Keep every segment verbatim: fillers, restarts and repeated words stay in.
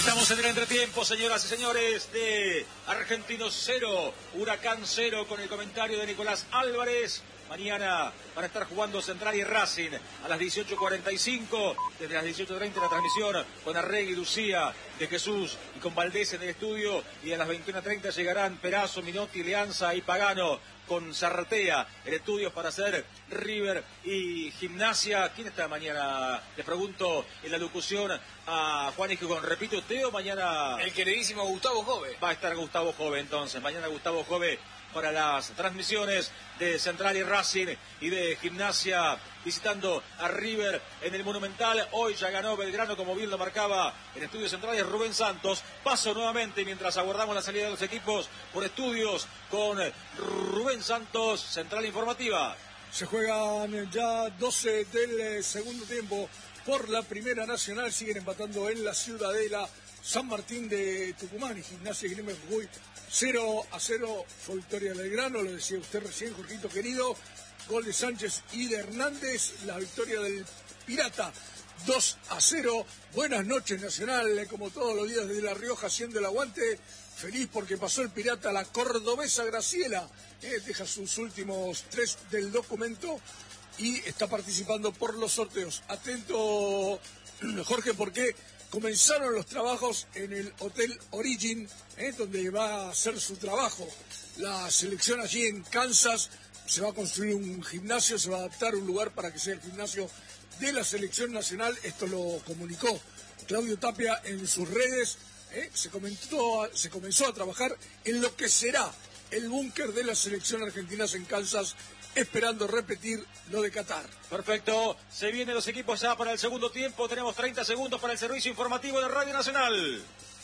Estamos en el entretiempo, señoras y señores, de Argentinos cero, Huracán cero, con el comentario de Nicolás Álvarez. Mañana van a estar jugando Central y Racing a las dieciocho cuarenta y cinco, desde las dieciocho treinta la transmisión con Arregui, Lucía, de Jesús y con Valdés en el estudio, y a las veintiuna treinta llegarán Perazo, Minotti, Leanza y Pagano con Zarratea en estudios para hacer River y Gimnasia. ¿Quién está mañana? Les pregunto en la locución a Juan Hijigón. Repito, Teo, mañana... El queridísimo Gustavo Jove. Va a estar Gustavo Jove entonces. Mañana Gustavo Jove para las transmisiones de Central y Racing y de Gimnasia visitando a River en el Monumental. Hoy ya ganó Belgrano, como bien lo marcaba en Estudios Centrales Rubén Santos. Paso nuevamente mientras aguardamos la salida de los equipos por estudios con Rubén Santos, Central Informativa. Se juegan ya doce del segundo tiempo por la Primera Nacional. Siguen empatando en la Ciudadela San Martín de Tucumán y Gimnasia y Gremio de Jujuy. cero a cero fue victoria del Belgrano, lo decía usted recién, Jorgito querido. Gol de Sánchez y de Hernández. La victoria del Pirata dos a cero. Buenas noches, Nacional, como todos los días desde La Rioja haciendo el aguante. Feliz porque pasó el Pirata a la cordobesa Graciela. Eh, deja sus últimos tres del documento y está participando por los sorteos. Atento, Jorge, porque comenzaron los trabajos en el Hotel Origin, eh, donde va a hacer su trabajo la selección allí en Kansas. Se va a construir un gimnasio, se va a adaptar un lugar para que sea el gimnasio de la selección nacional. Esto lo comunicó Claudio Tapia en sus redes. Eh, se, comentó, se comenzó a trabajar en lo que será el búnker de la selección argentina en Kansas, esperando repetir lo de Qatar. Perfecto, se vienen los equipos ya para el segundo tiempo. Tenemos treinta segundos para el servicio informativo de Radio Nacional.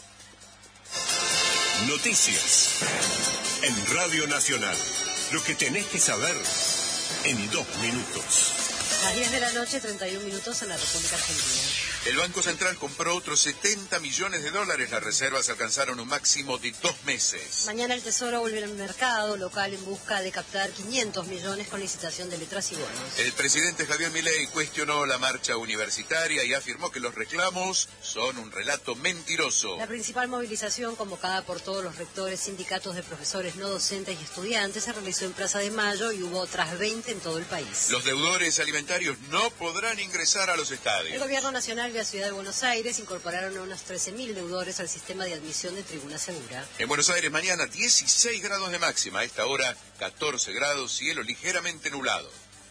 Noticias en Radio Nacional. Lo que tenés que saber en dos minutos. Las diez de la noche, treinta y un minutos en la República Argentina. El Banco Central compró otros setenta millones de dólares. Las reservas alcanzaron un máximo de dos meses. Mañana el Tesoro vuelve al mercado local en busca de captar quinientos millones con licitación de letras y bonos. El presidente Javier Milei cuestionó la marcha universitaria y afirmó que los reclamos son un relato mentiroso. La principal movilización convocada por todos los rectores, sindicatos de profesores no docentes y estudiantes se realizó en Plaza de Mayo y hubo otras veinte en todo el país. Los deudores alimentarios no podrán ingresar a los estadios. El gobierno nacional de la ciudad de Buenos Aires incorporaron a unos trece mil deudores al sistema de admisión de Tribuna Segura. En Buenos Aires mañana dieciséis grados de máxima, a esta hora catorce grados, cielo ligeramente nublado.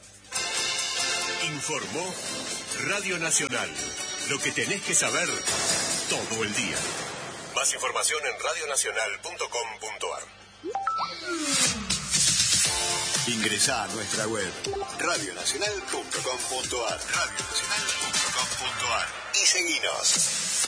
Informó Radio Nacional. Lo que tenés que saber todo el día. Más información en radionacional punto com punto ar. Ingresá a nuestra web radionacional punto com punto ar, radionacional punto com punto ar y seguinos.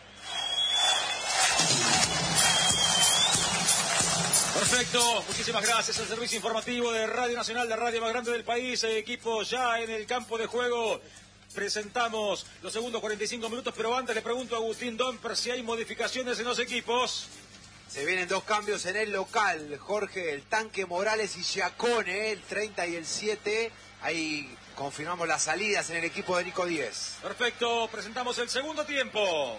Perfecto, muchísimas gracias al servicio informativo de Radio Nacional, la radio más grande del país. Equipo ya en el campo de juego. Presentamos los segundos cuarenta y cinco minutos, pero antes le pregunto a Agustín Domper si hay modificaciones en los equipos. Se vienen dos cambios en el local, Jorge, el Tanque Morales y Giacone, el treinta y el siete. Ahí confirmamos las salidas en el equipo de Nico Díez. Perfecto, presentamos el segundo tiempo.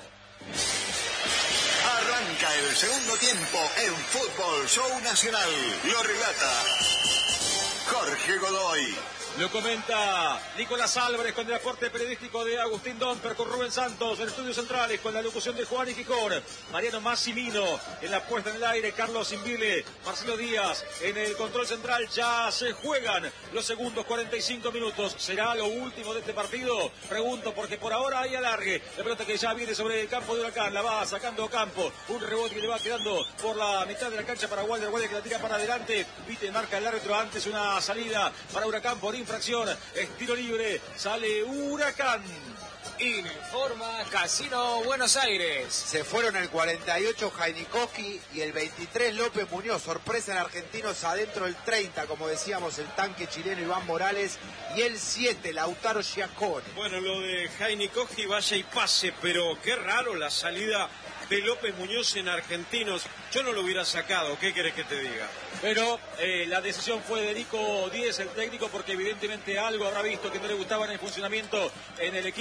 Arranca el segundo tiempo en Fútbol Show Nacional. Lo relata Jorge Godoy. Lo comenta Nicolás Álvarez con el aporte periodístico de Agustín Domper, con Rubén Santos en Estudios Centrales, con la locución de Juan Hijigón, Mariano Massimino en la puesta en el aire, Carlos Invile, Marcelo Díaz en el control central. Ya se juegan los segundos cuarenta y cinco minutos. ¿Será lo último de este partido? Pregunto, porque por ahora hay alargue. La pelota que ya viene sobre el campo de Huracán, la va sacando Campo. Un rebote que le va quedando por la mitad de la cancha para Walder, Walder que la tira para adelante. Vite marca el árbitro antes, una salida para Huracán por infracción, es tiro libre, sale Huracán. Informa Casino Buenos Aires. Se fueron el cuarenta y ocho Jainikowski y el veintitrés López Muñoz. Sorpresa en Argentinos adentro del treinta, como decíamos, el tanque chileno Iván Morales. Y el siete, Lautaro Giacone. Bueno, lo de Jainikowski vaya y pase, pero qué raro la salida de López Muñoz en Argentinos. Yo no lo hubiera sacado, ¿qué querés que te diga? Pero eh, la decisión fue de Nico Díez, el técnico, porque evidentemente algo habrá visto que no le gustaba en el funcionamiento en el equipo de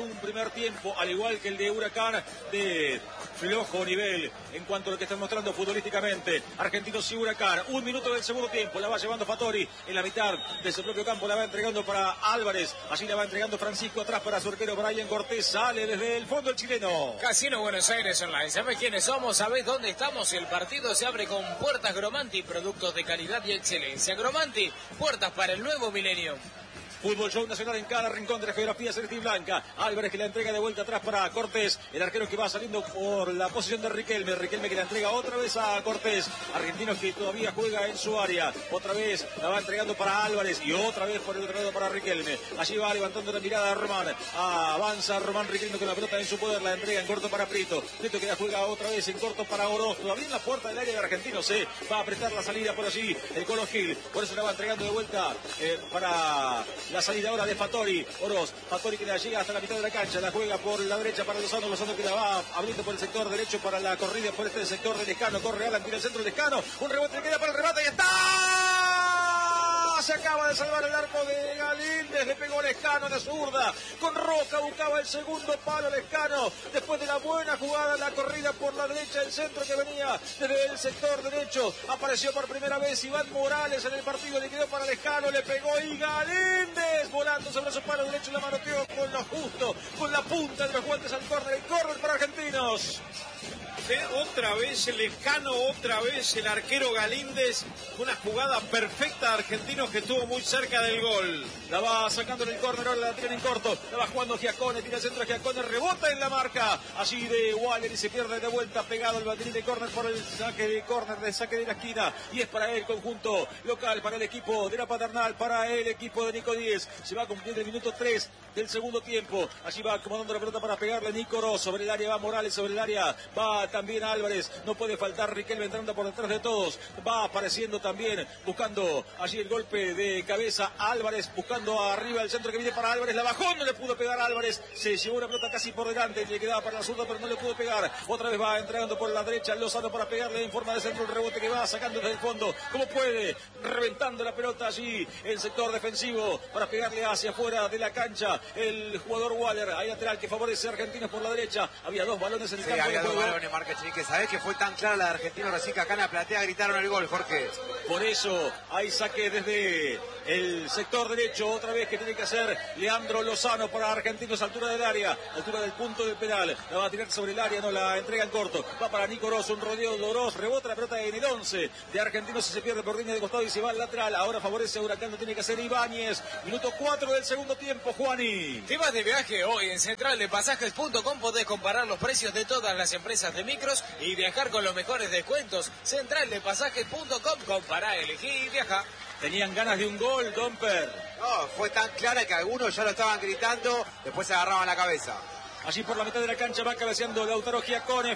un primer tiempo, al igual que el de Huracán, de flojo nivel en cuanto a lo que están mostrando futbolísticamente. Argentinos y Huracán, un minuto del segundo tiempo, la va llevando Fattori en la mitad de su propio campo, la va entregando para Álvarez, allí la va entregando Francisco, atrás para su arquero Brian Cortés, sale desde el fondo el chileno. Casino Buenos Aires Online, ¿sabés quiénes somos? ¿Sabés dónde estamos? El partido se abre con Puertas Gromanti, productos de calidad y excelencia. Gromanti, puertas para el nuevo milenio. Fútbol Show Nacional en cada rincón de la geografía celeste y blanca. Álvarez que la entrega de vuelta atrás para Cortés. El arquero que va saliendo por la posición de Riquelme. Riquelme que la entrega otra vez a Cortés. Argentinos que todavía juega en su área. Otra vez la va entregando para Álvarez y otra vez por el otro lado para Riquelme. Allí va levantando la mirada a Román. Avanza Román Riquelme con la pelota en su poder. La entrega en corto para Prieto. Prieto que la juega otra vez en corto para Oroz. Todavía en la puerta del área de Argentinos. Se va a apretar la salida por allí. El Colo Gil. Por eso la va entregando de vuelta eh, para la salida ahora de Fattori, Oroz, Fattori que la llega hasta la mitad de la cancha, la juega por la derecha para Lozano, Lozano que la va abriendo por el sector derecho para la corrida por este sector de Lescano, corre Alan, tira el centro de Lescano, un rebote que queda para el remate y está. Se acaba de salvar el arco de Galíndez, le pegó Lescano de zurda, con Roca buscaba el segundo palo Lescano, después de la buena jugada, la corrida por la derecha del centro que venía desde el sector derecho, apareció por primera vez Iván Morales en el partido, le quedó para Lescano, le pegó y Galíndez volando sobre su palo derecho, la manoteó con lo justo, con la punta de los guantes al córner, el córner para Argentinos. Otra vez el Lescano, otra vez el arquero Galíndez, una jugada perfecta de Argentinos que estuvo muy cerca del gol. La va sacando en el córner, ahora la tiene en corto, la va jugando Giacone, tira el centro Giacone, rebota en la marca, allí de Waller y se pierde de vuelta, pegado el baterín de córner por el saque de córner, de saque de la esquina, y es para el conjunto local, para el equipo de la Paternal, para el equipo de Nico Díez. Se va a cumplir el minuto tres del segundo tiempo, allí va acomodando la pelota para pegarle Nico Oroz, sobre el área va Morales, sobre el área va también Álvarez, no puede faltar Riquelme entrando por detrás de todos, va apareciendo también, buscando allí el golpe de cabeza Álvarez, buscando arriba el centro que viene para Álvarez, la bajó, no le pudo pegar a Álvarez, se llevó una pelota casi por delante, le quedaba para la zurda pero no le pudo pegar, otra vez va entregando por la derecha Lozano para pegarle en forma de centro, el rebote que va sacando desde el fondo, como puede, reventando la pelota allí, el sector defensivo para pegarle hacia afuera de la cancha, el jugador Waller, ahí lateral que favorece a Argentinos por la derecha, había dos balones en el sí, campo había de dos juego. balones, Marca Chinique, ¿sabés que fue tan clara la de Argentinos recién que acá en la platea gritaron el gol, Jorge? Por eso hay saque desde el sector derecho, otra vez que tiene que hacer Leandro Lozano para Argentinos, altura del área, altura del punto del penal, la va a tirar sobre el área, no la entrega en corto, va para Nico Oroz, un rodeo de Oroz, rebota la pelota en el once de Argentinos y se pierde por línea de costado y se va al lateral, ahora favorece a Huracán, lo tiene que hacer Ibáñez, minuto cuatro del segundo tiempo, Juani. ¿Te vas de viaje? Hoy en central de pasajes punto com podés comparar los precios de todas las empresas de micros y viajar con los mejores descuentos. central de pasajes punto com, compará, elegí y viaja. Tenían ganas de un gol, Domper. No, fue tan clara que algunos ya lo estaban gritando, después se agarraban la cabeza. Allí por la mitad de la cancha va cabeceando Lautaro Giacone,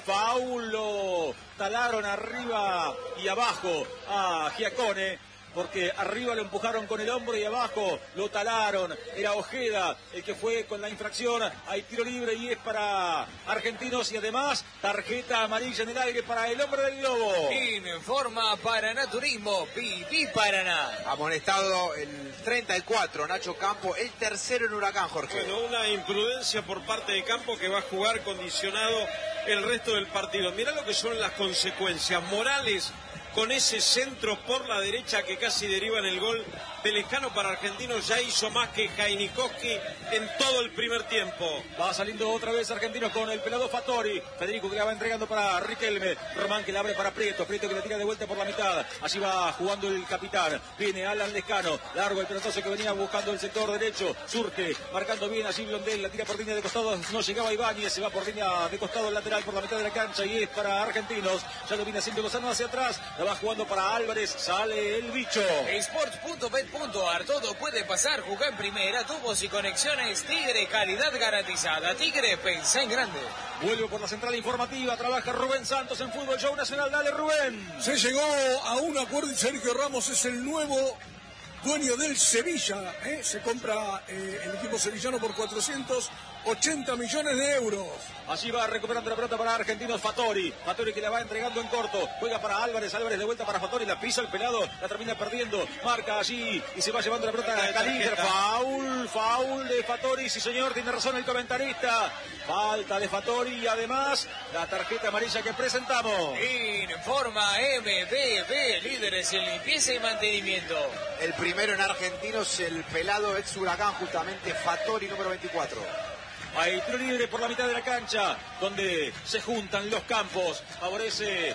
Paulo, talaron arriba y abajo a Giacone, porque arriba lo empujaron con el hombro y abajo lo talaron. Era Ojeda el que fue con la infracción. Hay tiro libre y es para Argentinos y además tarjeta amarilla en el aire para el hombre del globo. Informa Paraná Turismo, Pipí Paraná. Amonestado el treinta y cuatro, Nacho Campo, el tercero en Huracán, Jorge. Bueno, una imprudencia por parte de Campo que va a jugar condicionado el resto del partido. Mirá lo que son las consecuencias. Morales con ese centro por la derecha que casi deriva en el gol de Lescano para Argentinos, ya hizo más que Jainikowski en todo el primer tiempo. Va saliendo otra vez Argentinos con el pelado Fattori, Federico que la va entregando para Riquelme, Román que la abre para Prieto, Prieto que la tira de vuelta por la mitad, allí va jugando el capitán, viene Alan Lescano, largo el pelotazo que venía buscando el sector derecho, surge, marcando bien allí Blondel, la tira por línea de costado, no llegaba Ibáñez, se va por línea de costado lateral por la mitad de la cancha y es para Argentinos, ya lo viene haciendo Lozano hacia atrás, la va jugando para Álvarez, sale el bicho. Sports punto bet punto ar, todo puede pasar, jugá en primera, tubos y conexiones Tigre, calidad garantizada. Tigre, pensá en grande. Vuelve por la central informativa, trabaja Rubén Santos en Fútbol Show Nacional, dale Rubén. Se llegó a un acuerdo y Sergio Ramos es el nuevo dueño del Sevilla, ¿eh? Se compra eh, el equipo sevillano por cuatrocientos ochenta millones de euros. Allí va recuperando la pelota para Argentinos Fattori. Fattori que la va entregando en corto. Juega para Álvarez. Álvarez de vuelta para Fattori. La pisa el pelado. La termina perdiendo. Marca allí y se va llevando la pelota a Calíger. Foul. Foul de Fattori. Sí, señor. Tiene razón el comentarista. Falta de Fattori y además la tarjeta amarilla que presentamos. Informa M B B, líderes en limpieza y mantenimiento. El primero en Argentinos, el pelado ex Huracán, justamente Fattori, número veinticuatro. Hay tiro libre por la mitad de la cancha, donde se juntan los campos. Favorece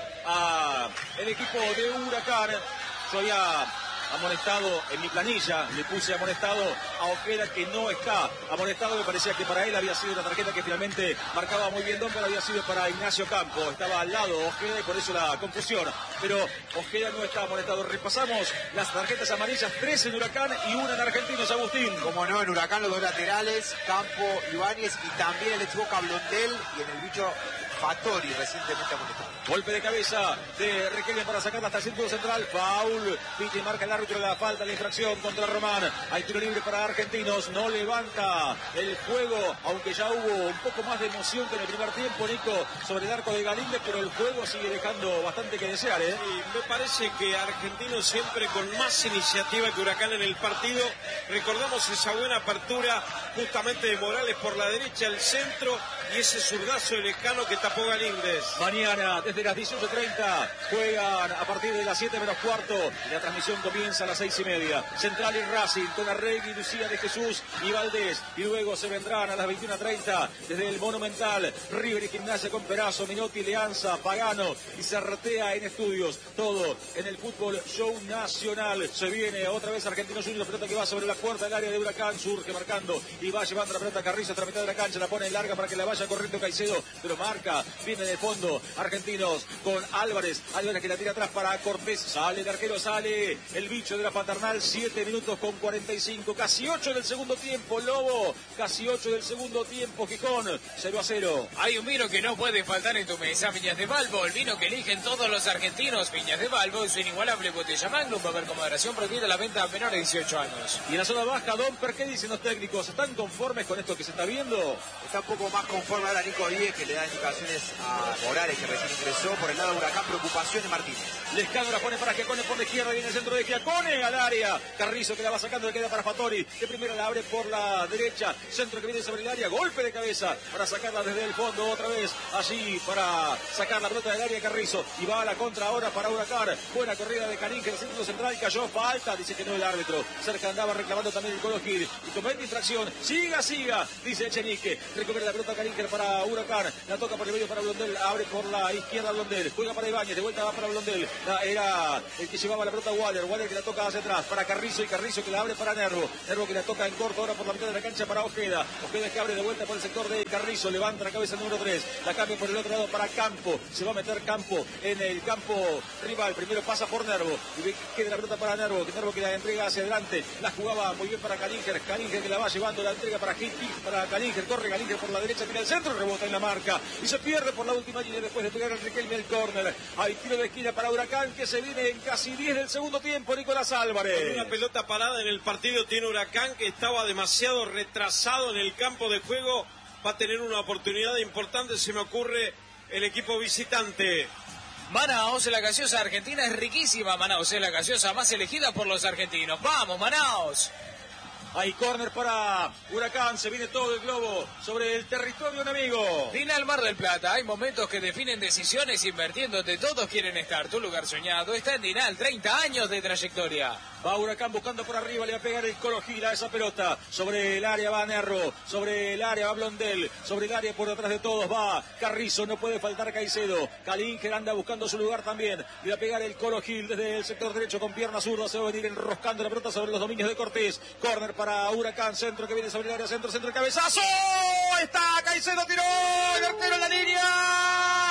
a el equipo de Huracán. Yo había amonestado en mi planilla, le puse amonestado a Ojeda, que no está amonestado. Me parecía que para él había sido una tarjeta que finalmente marcaba muy bien Don, pero había sido para Ignacio Campo. Estaba al lado Ojeda y por eso la confusión. Pero Ojeda no está amonestado. Repasamos las tarjetas amarillas, tres en Huracán y una en Argentinos, Agustín. Como no, en Huracán los dos laterales, Campo, Ibáñez y también el ex Boca Blondel y en el bicho Fattori, recientemente amonestado. Golpe de cabeza de Riquelme para sacarla hasta el círculo central. Foul. Piti marca el árbitro la falta, la infracción contra Román. Hay tiro libre para Argentinos. No levanta el juego, aunque ya hubo un poco más de emoción que en el primer tiempo, Nico, sobre el arco de Galíndez, pero el juego sigue dejando bastante que desear, ¿eh? Y me parece que Argentinos siempre con más iniciativa que Huracán en el partido. Recordamos esa buena apertura justamente de Morales por la derecha, el centro y ese zurdazo de Lescano que tapó Galíndez. Mañana, desde las dieciocho treinta, juegan a partir de las siete menos cuarto. La transmisión comienza a las seis y media. Central y Racing, con Arregui, Lucía de Jesús y Valdés. Y luego se vendrán a las veintiuna treinta desde el Monumental. River y Gimnasia con Perazo, Minotti, Leanza, Pagano y Cerretea en estudios. Todo en el fútbol show nacional. Se viene otra vez Argentinos Juniors, pelota que va sobre la puerta del área de Huracán. Surge marcando y va llevando la pelota Carrizo hasta la mitad de la cancha. La pone larga para que la vaya corriendo Caicedo, pero marca, viene de fondo Argentinos con Álvarez. Álvarez que la tira atrás para Cortés. Sale el arquero, sale el bicho de la paternal. siete minutos con cuarenta y cinco, casi ocho del segundo tiempo, Lobo. Casi ocho del segundo tiempo, Gijón. cero a cero. Hay un vino que no puede faltar en tu mesa, Viñas de Balbo, el vino que eligen todos los argentinos. Viñas de Balbo, su inigualable botella Magnum, va a haber con moderación, prohibida la venta a menores de dieciocho años. Y en la zona baja, Domper, ¿qué dicen los técnicos? ¿Están conformes con esto que se está viendo? Está un poco más conforme ahora Nico Díez, que le da indicaciones a Morales, que recién ingresó. Por el lado de Huracán, preocupación de Martínez. Lescano la pone para Giacone por la izquierda, viene el centro de Giacone al área. Carrizo que la va sacando, le queda para Fattori. De primera la abre por la derecha. Centro que viene sobre el área, golpe de cabeza para sacarla desde el fondo otra vez. Allí para sacar la pelota del área Carrizo. Y va a la contra ahora para Huracán. Buena corrida de Carín, que el centro central cayó, falta, dice que no el árbitro. Cerca andaba reclamando también el Colo Gil. Y comete infracción, siga, siga, dice Echenique. Recupera la pelota Carín para Huracán. La toca por el medio para Blondel, abre por la izquierda Blondel. Juega para Ibáñez, de vuelta va para Blondel. La, era el que llevaba la pelota Waller. Waller que la toca hacia atrás para Carrizo y Carrizo que la abre para Nervo. Nervo que la toca en corto ahora por la mitad de la cancha para Ojeda. Ojeda que abre de vuelta por el sector de Carrizo. Levanta la cabeza número tres. La cambia por el otro lado para Campo. Se va a meter Campo en el campo rival. Primero pasa por Nervo. Y queda la pelota para Nervo. Que Nervo que la entrega hacia adelante. La jugaba muy bien para Calíger. Calíger que la va llevando. La entrega para Gil. Para Calíger. Corre Calíger por la derecha. Tira el centro. Rebota en la marca. Y se pierde por la última línea después de pegar el Riquelme al córner. Hay tiro de esquina para Huracán que se viene en casi diez del segundo tiempo. Nicolás Álvarez. Con una pelota parada en el partido tiene Huracán, que estaba demasiado retrasado en el campo de juego. Va a tener una oportunidad importante, se me ocurre, el equipo visitante. Manaos, la gaseosa argentina es riquísima. Manaos es la gaseosa más elegida por los argentinos. ¡Vamos, Manaos! Hay córner para Huracán, se viene todo el globo sobre el territorio enemigo. Final Mar del Plata, hay momentos que definen decisiones. Invirtiéndote, todos quieren estar. Tu lugar soñado está en Dinal, treinta años de trayectoria. Va Huracán buscando por arriba, le va a pegar el Colo Gil a esa pelota. Sobre el área va Nervo, sobre el área va Blondel, sobre el área por detrás de todos va Carrizo, no puede faltar Caicedo. Calínger anda buscando su lugar también. Le va a pegar el Colo Gil desde el sector derecho con pierna zurda. Se va a venir enroscando la pelota sobre los dominios de Cortés. Córner para Huracán, centro que viene sobre el área, centro, centro, el cabezazo. Está Caicedo, tiró el arquero en la línea. Y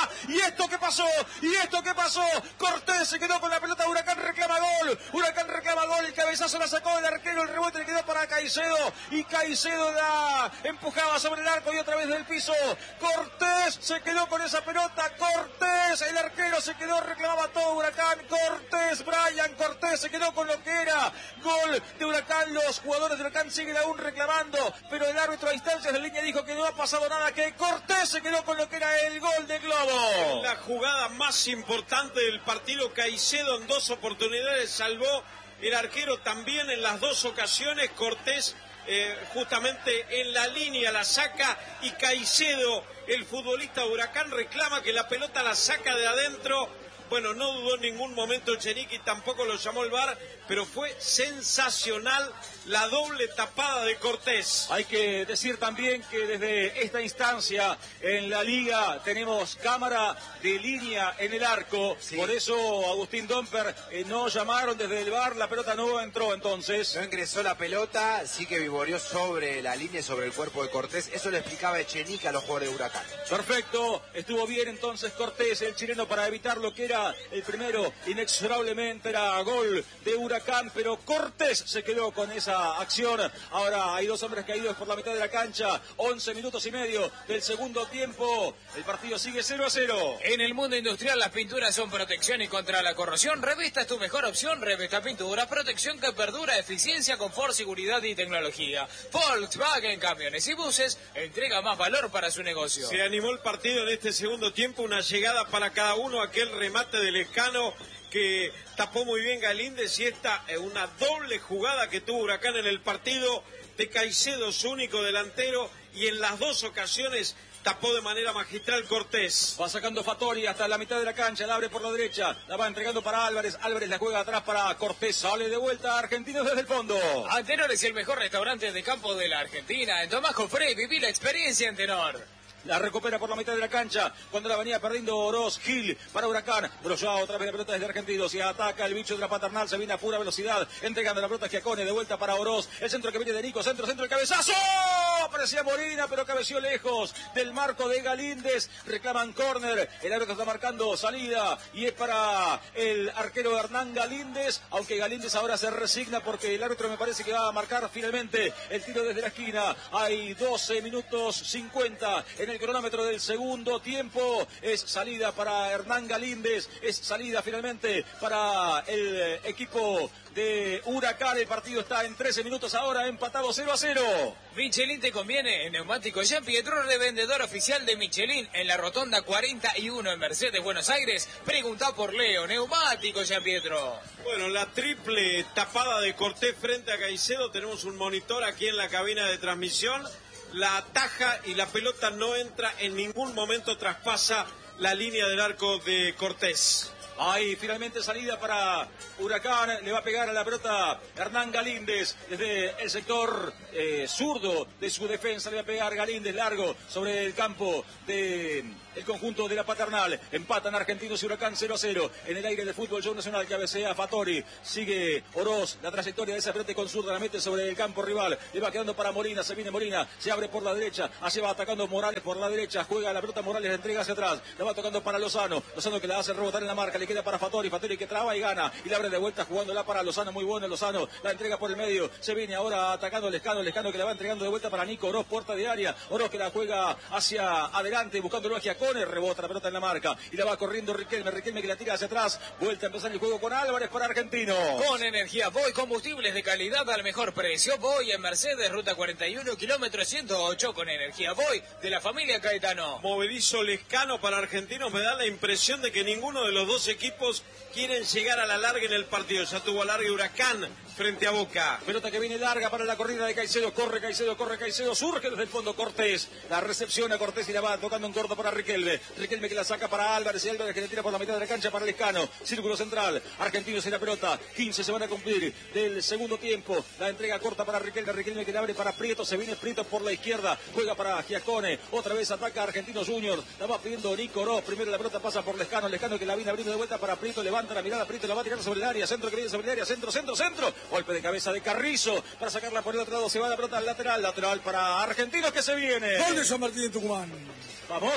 esto qué pasó? ¿Y esto qué pasó? Cortés se quedó con la pelota, Huracán reclama gol. Huracán reclama gol, el cabezazo la sacó del arquero, el rebote le quedó para Caicedo. Y Caicedo la empujaba sobre el arco y otra vez del piso. Cortés se quedó con esa pelota. Cortés, el arquero se quedó, reclamaba todo Huracán. Cortés, Brian Cortés se quedó con lo que era gol de Huracán. Los jugadores de Huracán siguen aún reclamando, pero el árbitro a distancias de línea dijo que no ha pasado nada, que Cortés se quedó con lo que era el gol de Globo. La jugada más importante del partido, Caicedo en dos oportunidades salvó, el arquero también en las dos ocasiones. Cortés eh, justamente en la línea la saca y Caicedo, el futbolista de Huracán, reclama que la pelota la saca de adentro. Bueno, no dudó en ningún momento Echenique, tampoco lo llamó el V A R, pero fue sensacional la doble tapada de Cortés. Hay que decir también que desde esta instancia en la liga tenemos cámara de línea en el arco, sí. Por eso Agustín Domper eh, no llamaron desde el V A R, la pelota no entró entonces. No ingresó la pelota, sí que vivoreó sobre la línea, sobre el cuerpo de Cortés, eso le explicaba Echenique a los jugadores de Huracán. Perfecto, estuvo bien entonces Cortés, el chileno, para evitar lo que era el primero, inexorablemente era gol de Huracán, pero Cortés se quedó con esa acción. Ahora hay dos hombres caídos por la mitad de la cancha, once minutos y medio del segundo tiempo, el partido sigue cero a cero. En el mundo industrial las pinturas son protección y contra la corrosión. Revista es tu mejor opción, Revista Pintura, protección que perdura, eficiencia, confort, seguridad y tecnología. Volkswagen Camiones y Buses entrega más valor para su negocio. Se animó el partido en este segundo tiempo, una llegada para cada uno, aquel remate de Lescano que tapó muy bien Galíndez, y esta es una doble jugada que tuvo Huracán en el partido de Caicedo, su único delantero, y en las dos ocasiones tapó de manera magistral Cortés. Va sacando Fattori hasta la mitad de la cancha, la abre por la derecha, la va entregando para Álvarez, Álvarez la juega atrás para Cortés, sale de vuelta Argentinos desde el fondo. Antenor es el mejor restaurante de campo de la Argentina. En Tomás Jofré viví la experiencia Antenor. La recupera por la mitad de la cancha, cuando la venía perdiendo Oroz, Gil para Huracán, Brollá otra vez la pelota desde Argentinos, y ataca el bicho de la Paternal, se viene a pura velocidad, entregando la pelota a Giacone, de vuelta para Oroz, el centro que viene de Nico, centro, centro, el cabezazo, parecía Molina, pero cabeció lejos del marco de Galíndez, reclaman córner, el árbitro está marcando salida, y es para el arquero Hernán Galíndez, aunque Galíndez ahora se resigna porque el árbitro me parece que va a marcar finalmente el tiro desde la esquina. Hay doce minutos cincuenta en el cronómetro del segundo tiempo, es salida para Hernán Galíndez, es salida finalmente para el equipo de Huracán. El partido está en trece minutos ahora, empatado cero a cero. Michelin te conviene en Neumático Jean Pietro, revendedor oficial de Michelin en la Rotonda cuarenta y uno en Mercedes, Buenos Aires. Pregunta por Leo, Neumático Jean Pietro. Bueno, la triple tapada de Cortés frente a Caicedo, tenemos un monitor aquí en la cabina de transmisión. La ataja y la pelota no entra, en ningún momento traspasa la línea del arco de Cortés. Ahí finalmente salida para Huracán, le va a pegar a la pelota Hernán Galíndez desde el sector eh, zurdo de su defensa, le va a pegar Galíndez largo sobre el campo de el conjunto de la Paternal. Empatan Argentinos y Huracán cero a cero en el aire del fútbol show nacional, que cabecea Fattori, sigue Oroz, la trayectoria de esa pelota con zurda la mete sobre el campo rival, le va quedando para Molina, se viene Molina, se abre por la derecha, así va atacando Morales por la derecha, juega la pelota Morales, la entrega hacia atrás, la va tocando para Lozano, Lozano que la hace rebotar en la marca, le queda para Fattori, Fattori que traba y gana, y la abre de vuelta jugándola para Lozano, muy bueno Lozano, la entrega por el medio, se viene ahora atacando Lescano, Lescano que la va entregando de vuelta para Nico Oroz, puerta de área, Oroz que la juega hacia adelante, buscándolo a Giacone, rebota la pelota en la marca, y la va corriendo Riquelme, Riquelme que la tira hacia atrás, vuelta a empezar el juego con Álvarez para Argentino. Con Energía Voy, combustibles de calidad al mejor precio, Voy en Mercedes, ruta cuarenta y uno, kilómetro ciento ocho, con Energía Voy, de la familia Caetano. Movedizo Lescano para Argentinos, me da la impresión de que ninguno de los dos equipos quieren llegar a la larga en el partido, ya tuvo alargue Huracán frente a Boca. Pelota que viene larga para la corrida de Caicedo, corre Caicedo, corre Caicedo, surge desde el fondo Cortés, la recepción a Cortés y la va tocando en corto para Riquelme, Riquelme que la saca para Álvarez, y Álvarez que le tira por la mitad de la cancha para Lescano, círculo central, Argentinos en la pelota, quince se van a cumplir del segundo tiempo, la entrega corta para Riquelme, Riquelme que le abre para Prieto, se viene Prieto por la izquierda, juega para Giacone, otra vez ataca Argentinos Junior, la va pidiendo Nico Oroz, primero la pelota pasa por Lescano, Lescano que la viene abriendo de vuelta para Prieto, levanta la mirada, Prieto la va a tirar sobre el área, centro que viene sobre el área, centro, centro, centro, golpe de cabeza de Carrizo para sacarla por el otro lado, se va la pelota al lateral, lateral para Argentinos que se viene. Gol de San Martín de Tucumán. Vamos. Lo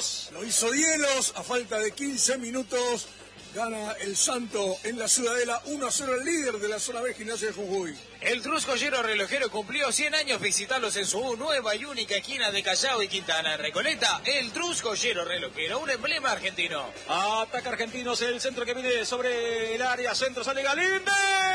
hizo hielos, a falta de quince minutos, gana el Santo en la Ciudadela, uno a cero el líder de la zona B, Gimnasia de Jujuy. El Truscollero Relojero cumplió cien años. Visitarlos en su nueva y única esquina de Callao y Quintana. En Recoleta, el Truscollero Relojero, un emblema argentino. Ataca Argentinos, el centro que viene sobre el área, centro, sale Galíndez.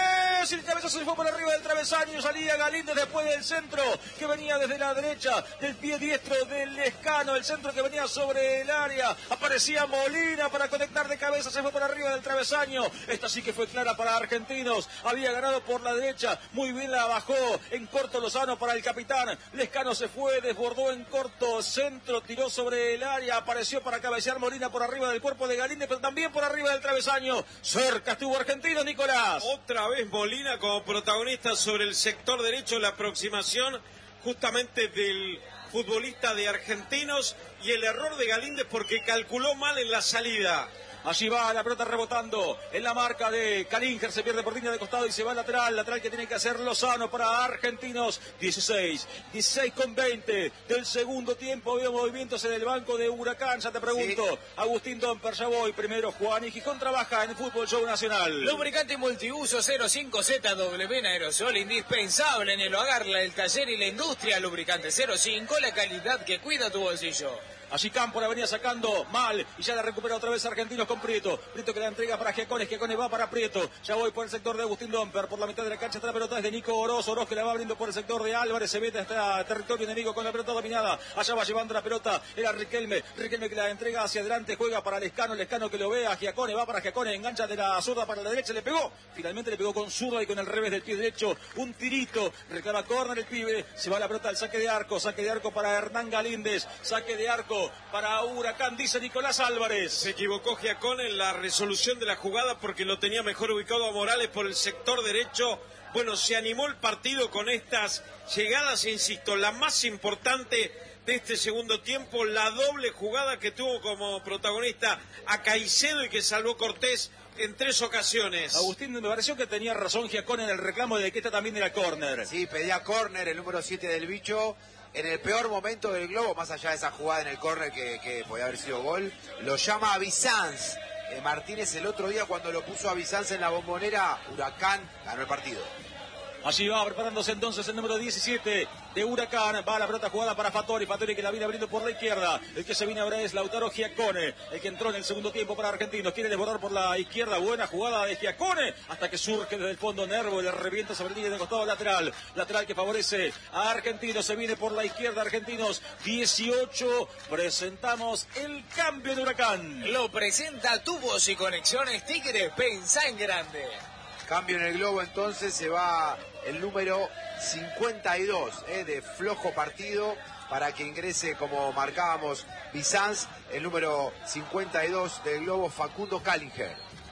El cabezazo se fue por arriba del travesaño, salía Galíndez después del centro que venía desde la derecha, del pie diestro del Lescano, el centro que venía sobre el área. Aparecía Molina para conectar de cabeza, se fue por arriba del travesaño. Esta sí que fue clara para Argentinos. Había ganado por la derecha. Muy bien la bajó en corto Lozano para el capitán. Lescano se fue, desbordó en corto centro, tiró sobre el área, apareció para cabecear Molina por arriba del cuerpo de Galíndez, pero también por arriba del travesaño. Cerca estuvo Argentino, Nicolás. Otra vez Molina como protagonista sobre el sector derecho, la aproximación justamente del futbolista de Argentinos y el error de Galíndez porque calculó mal en la salida. Allí va la pelota rebotando en la marca de Calinger, se pierde por línea de costado y se va al lateral, lateral que tiene que hacer Lozano para Argentinos. dieciséis, dieciséis con veinte del segundo tiempo, veo movimientos en el banco de Huracán, ya te pregunto, sí. Agustín Domper, ya voy, primero Juan y Gijón trabaja en el Fútbol Show Nacional. Lubricante multiuso cero cinco Z W en aerosol, indispensable en el hogar, el taller y la industria. Lubricante cero cinco, la calidad que cuida tu bolsillo. Allí Campo la venía sacando mal y ya la recupera otra vez Argentinos con Prieto. Prieto que la entrega para Giacones, Giacones va para Prieto. Ya voy por el sector de Agustín Domper, por la mitad de la cancha está la pelota es de Nico Oroz. Oroz que la va abriendo por el sector de Álvarez, se mete hasta territorio enemigo con la pelota dominada. Allá va llevando la pelota, era Riquelme. Riquelme que la entrega hacia adelante, juega para Lescano. Lescano que lo ve a Giacones, va para Giacones, engancha de la zurda para la derecha, le pegó. Finalmente le pegó con zurda y con el revés del pie derecho. Un tirito, reclama córner el pibe. Se va la pelota al saque de arco, saque de arco para Hernán Galíndez. Saque de arco para Huracán, dice Nicolás Álvarez. Se equivocó Giacón en la resolución de la jugada porque lo tenía mejor ubicado a Morales por el sector derecho. Bueno, se animó el partido con estas llegadas, insisto, la más importante de este segundo tiempo, la doble jugada que tuvo como protagonista a Caicedo y que salvó Cortés en tres ocasiones. Agustín, me pareció que tenía razón Giacón en el reclamo de que esta también era córner. Sí, pedía córner el número siete del Bicho. En el peor momento del globo, más allá de esa jugada en el córner que, que podía haber sido gol, lo llama a Bizanz. Eh, Martínez el otro día cuando lo puso a Bizanz en la Bombonera, Huracán ganó el partido. Allí va preparándose entonces el número diecisiete de Huracán. Va la pelota jugada para Fattori. Fattori que la viene abriendo por la izquierda. El que se viene ahora es Lautaro Giacone, el que entró en el segundo tiempo para Argentinos. Quiere desbordar por la izquierda. Buena jugada de Giacone. Hasta que surge desde el fondo Nervo y le revienta sobre el línea de costado lateral. Lateral que favorece a Argentinos. Se viene por la izquierda Argentinos. dieciocho. Presentamos el cambio de Huracán. Lo presenta Tubos y Conexiones Tigre. Pensá en grande. Cambio en el globo, entonces se va el número cincuenta y dos eh, de flojo partido para que ingrese, como marcábamos, Bizanz, el número cincuenta y dos del globo, Facundo Calinger.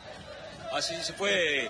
Así se fue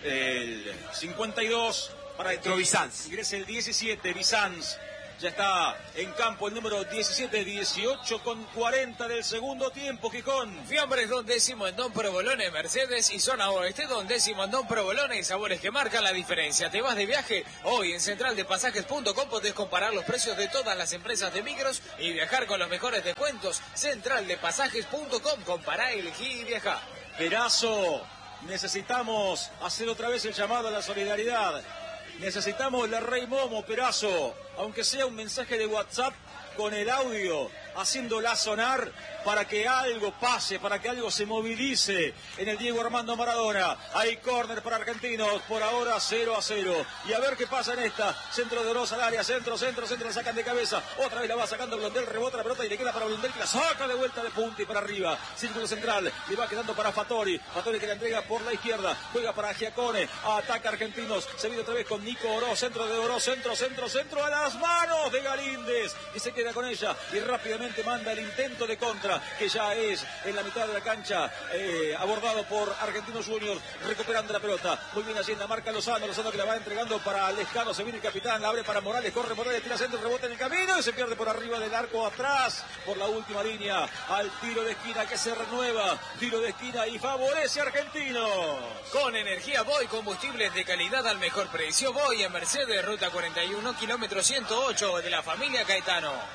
el cincuenta y dos para que Bizanz. Ingrese el diecisiete, Bizanz. Ya está en campo el número diecisiete, dieciocho con cuarenta del segundo tiempo, Gijón. Fiambres Don Décimo en Don Provolone, Mercedes y Zona Oeste. Don Décimo en Don Provolone y sabores que marcan la diferencia. ¿Te vas de viaje? Hoy en central de pasajes punto com podés comparar los precios de todas las empresas de micros y viajar con los mejores descuentos. central de pasajes punto com. Compará, elegí y viajá. Perazo, necesitamos hacer otra vez el llamado a la solidaridad. Necesitamos la Rey Momo, Perazo, aunque sea un mensaje de WhatsApp con el audio, haciéndola sonar para que algo pase, para que algo se movilice en el Diego Armando Maradona. Hay córner para Argentinos, por ahora cero a cero. Y a ver qué pasa en esta. Centro de Oroz al área, centro, centro, centro, la sacan de cabeza. Otra vez la va sacando Blondel, rebota la pelota y le queda para Blondel, que la saca de vuelta de punta y para arriba. Círculo central, le va quedando para Fattori. Fattori que la entrega por la izquierda, juega para Giacone, ataca Argentinos. Se viene otra vez con Nico Oroz, centro de Oroz, centro, centro, centro, a las manos de Galíndez. Y se queda con ella y rápidamente manda el intento de contra, que ya es en la mitad de la cancha, eh, abordado por Argentinos Juniors, recuperando la pelota. Muy bien allí en la marca Lozano, Lozano que la va entregando para Lescano, se viene el capitán, la abre para Morales, corre Morales, tira centro, rebota en el camino y se pierde por arriba del arco atrás, por la última línea, al tiro de esquina que se renueva, tiro de esquina y favorece a Argentinos. Con energía Voy, combustibles de calidad al mejor precio. Voy en Mercedes, ruta cuarenta y uno, kilómetro ciento ocho de la familia Caetano.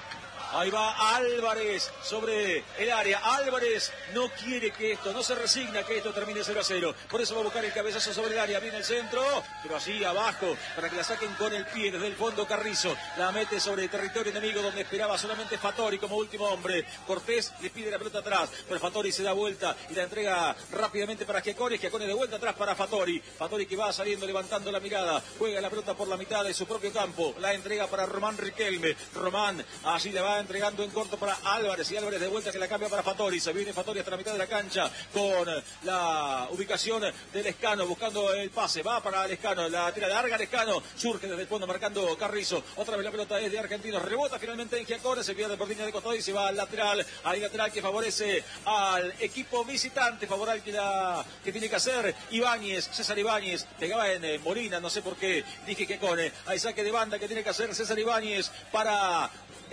Ahí va Álvarez sobre el área. Álvarez no quiere que esto, no se resigna que esto termine cero a cero. Por eso va a buscar el cabezazo sobre el área. Viene el centro, pero allí abajo, para que la saquen con el pie desde el fondo Carrizo. La mete sobre el territorio enemigo donde esperaba solamente Fattori como último hombre. Cortés le pide la pelota atrás, pero Fattori se da vuelta y la entrega rápidamente para Giacone. Giacone de vuelta atrás para Fattori. Fattori que va saliendo, levantando la mirada. Juega la pelota por la mitad de su propio campo. La entrega para Román Riquelme. Román allí le va entregando en corto para Álvarez, y Álvarez de vuelta que la cambia para Fattori. Se viene Fattori hasta la mitad de la cancha con la ubicación del Escano, buscando el pase, va para el Escano, la tira larga el Escano, surge desde el fondo marcando Carrizo, otra vez la pelota es de Argentinos, rebota finalmente en Giacone, se pierde por línea de costado y se va al lateral, hay lateral que favorece al equipo visitante, favorable que, la, que tiene que hacer Ibáñez, César Ibáñez, pegaba en eh, Molina, no sé por qué, dije Giacone, hay saque de banda que tiene que hacer César Ibáñez para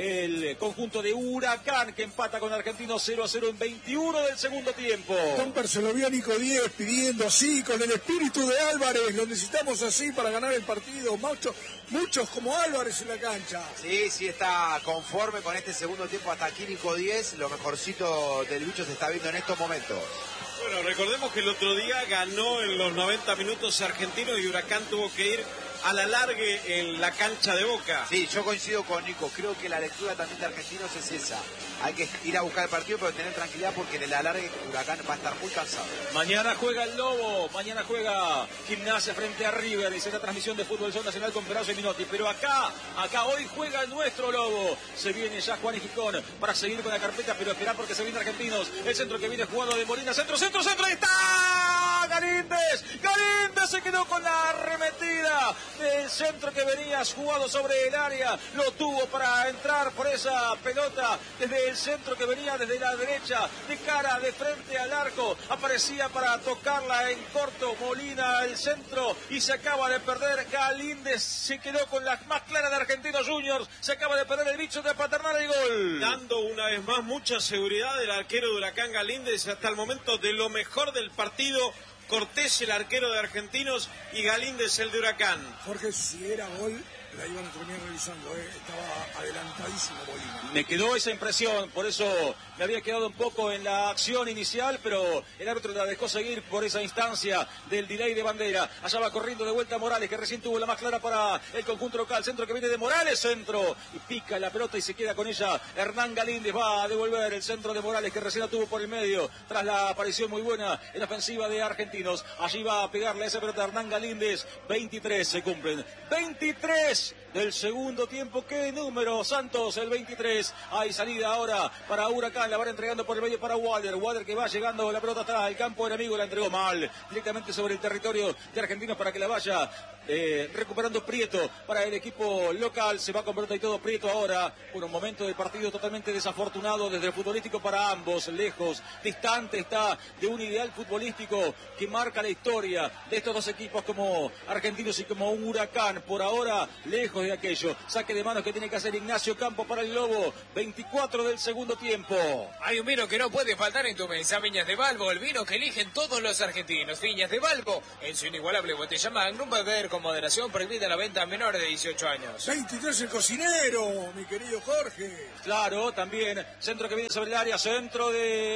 el conjunto de Huracán que empata con Argentinos cero a cero en veintiuno del segundo tiempo. Comper se lo vio a Nico Díez pidiendo así, con el espíritu de Álvarez, lo necesitamos así para ganar el partido, muchos, muchos como Álvarez en la cancha. Sí, sí está conforme con este segundo tiempo, hasta aquí Nico Díez, lo mejorcito del bicho se está viendo en estos momentos. Bueno, recordemos que el otro día ganó en los noventa minutos Argentino y Huracán tuvo que ir a la largue en la cancha de Boca. Sí, yo coincido con Nico, creo que la lectura también de Argentinos es esa. Hay que ir a buscar el partido, pero tener tranquilidad porque en el alargue Huracán va a estar muy cansado. Mañana juega el Lobo, mañana juega Gimnasia frente a River, y será transmisión de Fútbol Zona Nacional con Perazo y Minotti. Pero acá, acá hoy juega nuestro Lobo. Se viene ya Juan y Gijón para seguir con la carpeta, pero esperar porque se viene Argentinos. El centro que viene jugando de Molina, centro, centro, centro, ahí está Galíndez. Galíndez se quedó con la arremetida del centro que venías jugado sobre el área, lo tuvo para entrar por esa pelota desde el centro que venía desde la derecha, de cara, de frente al arco, aparecía para tocarla en corto, Molina el centro y se acaba de perder. Galíndez se quedó con la más clara de Argentinos Juniors, se acaba de perder el bicho de Paternal el gol. Dando una vez más mucha seguridad del arquero de Huracán Galíndez, hasta el momento de lo mejor del partido. Cortés, el arquero de Argentinos, y Galíndez, el de Huracán. Jorge, si era gol, la iban a terminar revisando, ¿eh? Estaba adelantadísimo Molina. Me quedó esa impresión, por eso me había quedado un poco en la acción inicial, pero el árbitro la dejó seguir por esa instancia del delay de bandera. Allá va corriendo de vuelta Morales, que recién tuvo la más clara para el conjunto local. Centro que viene de Morales, centro, y pica la pelota y se queda con ella. Hernán Galíndez va a devolver el centro de Morales, que recién la tuvo por el medio, tras la aparición muy buena en la ofensiva de Argentinos. Allí va a pegarle esa pelota a Hernán Galíndez. veintitrés se cumplen. veintitrés del segundo tiempo. ¿Qué número? Santos, el veintitrés. Hay salida ahora para Huracán. La van entregando por el medio para Wader. Wader que va llegando la pelota atrás. El campo enemigo la entregó mal. Directamente sobre el territorio de Argentinos para que la vaya eh, recuperando Prieto para el equipo local. Se va con pelota y todo Prieto ahora. Por un momento del partido totalmente desafortunado desde el futbolístico para ambos. Lejos, distante está de un ideal futbolístico que marca la historia de estos dos equipos como Argentinos y como Huracán. Por ahora, lejos de aquello. Saque de manos que tiene que hacer Ignacio Campos para el Lobo. veinticuatro del segundo tiempo. Hay un vino que no puede faltar en tu mesa. Viñas de Balbo, el vino que eligen todos los argentinos. Viñas de Balbo, en su inigualable botella Magnum, beber con moderación, prohibida la venta a menores de dieciocho años. veintitrés el cocinero, mi querido Jorge. Claro, también centro que viene sobre el área, centro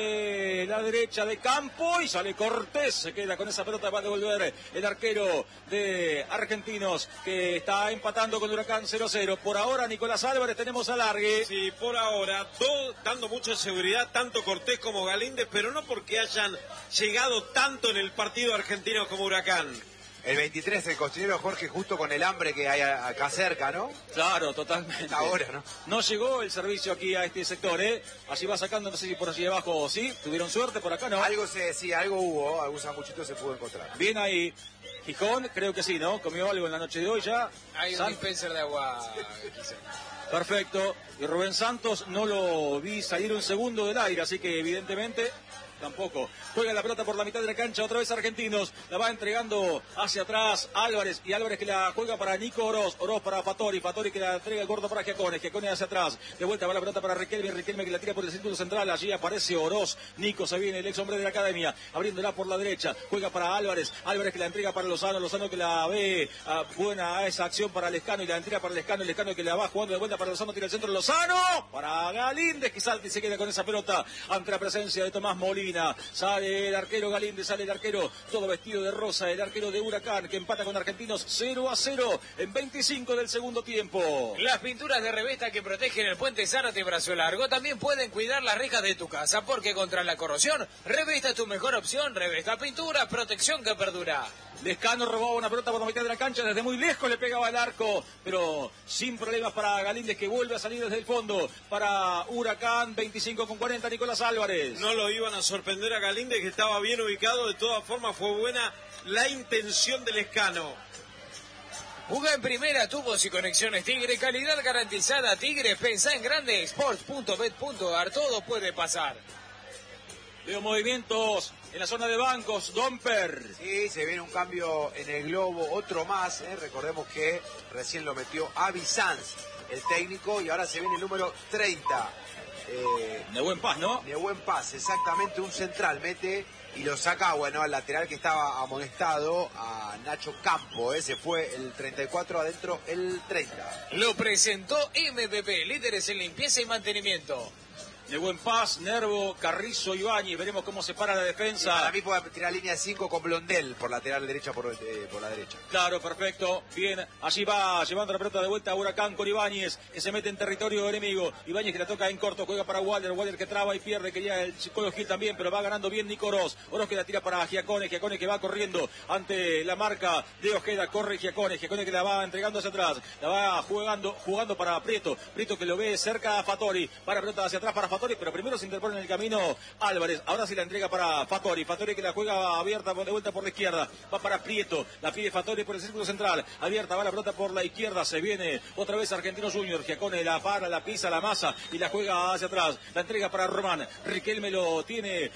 de la derecha de campo y sale Cortés, se queda con esa pelota, va a devolver el arquero de Argentinos que está empatando con Huracán cero a cero. Por ahora Nicolás Álvarez tenemos alargue. Sí, por ahora, todo, dando mucha seguridad, tanto Cortés como Galíndez, pero no porque hayan llegado tanto en el partido argentino como Huracán. El veintitrés, el cocinero Jorge, justo con el hambre que hay acá cerca, ¿no? Claro, totalmente. Ahora, ¿no? No llegó el servicio aquí a este sector, ¿eh? Allí va sacando, no sé si por allí abajo sí, tuvieron suerte, por acá no. Algo se decía, algo hubo, algún sanguchito se pudo encontrar. Bien ahí. Gijón, creo que sí, ¿no? Comió algo en la noche de hoy ya. Hay un San... dispenser de agua, quizá. Perfecto. Y Rubén Santos no lo vi salir un segundo del aire, así que evidentemente tampoco. Juega la pelota por la mitad de la cancha, otra vez Argentinos. La va entregando hacia atrás Álvarez. Y Álvarez que la juega para Nico Oroz. Oroz para Fattori. Fattori que la entrega el gordo para Giacone. Giacone hacia atrás. De vuelta va la pelota para Riquelme. Riquelme que la tira por el círculo central. Allí aparece Oroz. Nico se viene, el ex hombre de la academia. Abriéndola por la derecha. Juega para Álvarez. Álvarez que la entrega para Lozano. Lozano que la ve uh, buena esa acción para Lescano. Y la entrega para Lescano. Lescano que la va jugando de vuelta para Lozano. Tira el centro. Lozano para Galíndez que salta y se queda con esa pelota ante la presencia de Tomás Molina. Sale el arquero Galíndez. Sale el arquero todo vestido de rosa. El arquero de Huracán que empata con Argentinos cero a cero en veinticinco del segundo tiempo. Las pinturas de Revesta que protegen el puente Zárate Brazo Largo también pueden cuidar las rejas de tu casa, porque contra la corrosión, Revesta es tu mejor opción. Revesta Pintura, protección que perdura. Lescano robaba una pelota por la mitad de la cancha, desde muy lejos le pegaba el arco, pero sin problemas para Galíndez que vuelve a salir desde el fondo. Para Huracán, veinticinco con cuarenta, Nicolás Álvarez. No lo iban a sorprender a Galíndez, que estaba bien ubicado. De todas formas fue buena la intención del Lescano. Juga en primera, tubos y conexiones Tigre, calidad garantizada. Tigre, pensá en grande, sports punto bet punto ar, todo puede pasar. Veo movimientos en la zona de bancos, Domper. Sí, se viene un cambio en el globo, otro más, ¿eh? Recordemos que recién lo metió Avi Sanz, el técnico, y ahora se viene el número treinta. Eh, de buen paz, ¿no? De buen paz, exactamente, un central mete y lo saca, bueno, al lateral que estaba amonestado, a Nacho Campo, ¿eh? Se fue el treinta y cuatro adentro, el treinta. Lo presentó M V P, líderes en limpieza y mantenimiento. De buen paz, Nervo, Carrizo, Ibáñez. Veremos cómo se para la defensa. Sí, para mí puede tirar línea de cinco con Blondel por lateral derecha, por, eh, por la derecha. Claro, perfecto. Bien, allí va llevando la pelota de vuelta a Huracán con Ibáñez, que se mete en territorio enemigo. Ibáñez que la toca en corto, juega para Walder. Walder que traba y pierde, quería el Chico Gil también, pero va ganando bien Nico Oroz. Oroz que la tira para Giacone. Giacone que va corriendo ante la marca de Ojeda. Corre Giacone. Giacone que la va entregando hacia atrás. La va jugando, jugando para Prieto. Prieto que lo ve cerca a Fattori. Para pelota hacia atrás para Fattori, pero primero se interpone en el camino Álvarez. Ahora sí la entrega para Fattori. Fattori que la juega abierta de vuelta por la izquierda. Va para Prieto. La pide Fattori por el círculo central. Abierta va la pelota por la izquierda. Se viene otra vez Argentinos Junior. Giacone la para, la pisa, la masa y la juega hacia atrás. La entrega para Román. Riquelme lo tiene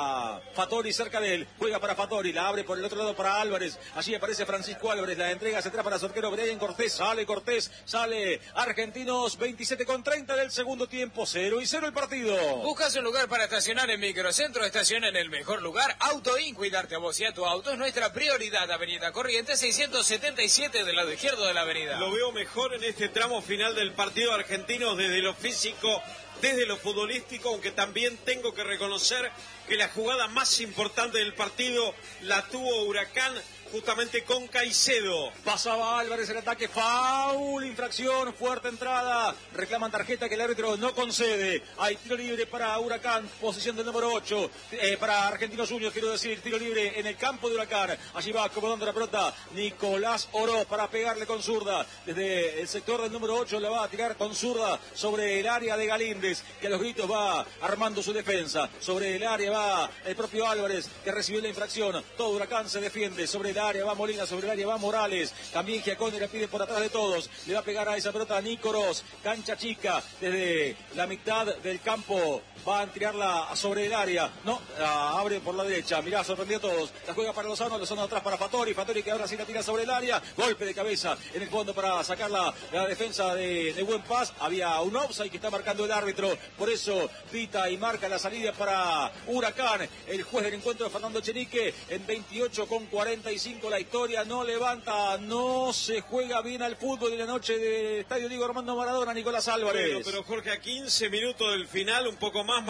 a Fattori cerca de él. Juega para Fattori. La abre por el otro lado para Álvarez. Allí aparece Francisco Álvarez. La entrega hacia atrás para su arquero Brian Cortés. Sale Cortés. Sale Argentinos. veintisiete con treinta del segundo tiempo. cero y cero el partido. ¿Buscas un lugar para estacionar en Microcentro? Estaciona en el mejor lugar. Autoin, cuidarte a vos y a tu auto es nuestra prioridad. Avenida Corrientes seiscientos setenta y siete del lado izquierdo de la avenida. Lo veo mejor en este tramo final del partido argentino desde lo físico, desde lo futbolístico, aunque también tengo que reconocer que la jugada más importante del partido la tuvo Huracán, justamente con Caicedo. Pasaba Álvarez el ataque, foul, infracción, fuerte entrada, reclaman tarjeta que el árbitro no concede. Hay tiro libre para Huracán, posición del número ocho, eh, para Argentinos Juniors, quiero decir, tiro libre en el campo de Huracán. Allí va acomodando la pelota Nicolás Oroz para pegarle con zurda. Desde el sector del número ocho le va a tirar con zurda sobre el área de Galíndez, que a los gritos va armando su defensa. Sobre el área va el propio Álvarez, que recibió la infracción. Todo Huracán se defiende sobre el área va Molina, sobre el área va Morales, también Giacone la pide por atrás de todos, le va a pegar a esa pelota a Nico Oroz, cancha chica, desde la mitad del campo, va a tirarla sobre el área, no, la abre por la derecha, mirá, sorprendió a todos, la juega para Lozano, Lozano atrás para Fattori, Fattori que ahora sí la tira sobre el área, golpe de cabeza en el fondo para sacarla la defensa de, de Buen Paz, había un offside que está marcando el árbitro, por eso pita y marca la salida para Huracán, el juez del encuentro Fernando Chenique, en veintiocho con cuarenta y cinco la historia no levanta, no se juega bien al fútbol en la noche del Estadio Diego Armando Maradona, Nicolás Álvarez. Bueno, pero Jorge, a quince minutos del final, un poco más